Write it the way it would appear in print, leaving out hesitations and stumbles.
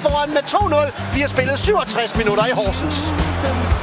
foran med 2-0. Vi har spillet 67 minutter i Horsens.